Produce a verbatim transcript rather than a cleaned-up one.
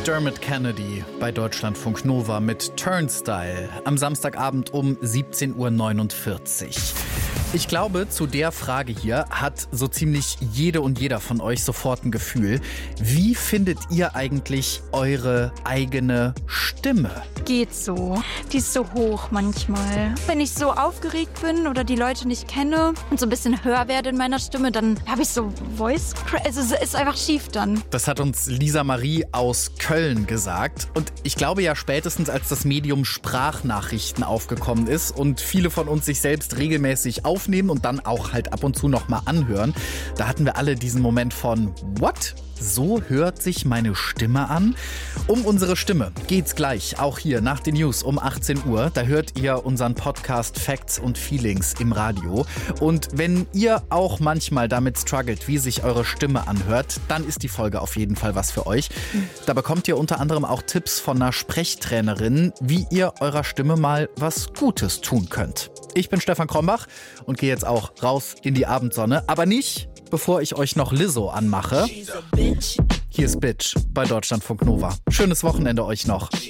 Dermot Kennedy bei Deutschlandfunk Nova mit Turnstile am Samstagabend um siebzehn Uhr neunundvierzig. Ich glaube, zu der Frage hier hat so ziemlich jede und jeder von euch sofort ein Gefühl. Wie findet ihr eigentlich eure eigene Stimme? Geht so. Die ist so hoch manchmal. Wenn ich so aufgeregt bin oder die Leute nicht kenne und so ein bisschen höher werde in meiner Stimme, dann habe ich so Voice Crack. Also es ist einfach schief dann. Das hat uns Lisa Marie aus Köln gesagt. Und ich glaube ja spätestens, als das Medium Sprachnachrichten aufgekommen ist und viele von uns sich selbst regelmäßig aufnehmen und dann auch halt ab und zu noch mal anhören, da hatten wir alle diesen Moment von What? So hört sich meine Stimme an? Um unsere Stimme geht's gleich, auch hier nach den News um achtzehn Uhr. Da hört ihr unseren Podcast Facts und Feelings im Radio. Und wenn ihr auch manchmal damit struggelt, wie sich eure Stimme anhört, dann ist die Folge auf jeden Fall was für euch. Da bekommt ihr unter anderem auch Tipps von einer Sprechtrainerin, wie ihr eurer Stimme mal was Gutes tun könnt. Ich bin Stefan Krombach und gehe jetzt auch raus in die Abendsonne, aber nicht, bevor ich euch noch Lizzo anmache. Hier ist Bitch bei Deutschlandfunk Nova. Schönes Wochenende euch noch.